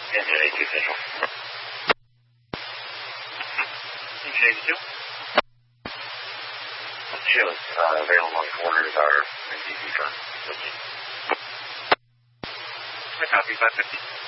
Engine 82 Central. Engine 82. Shows available quarters are NCC firm. I copy 550.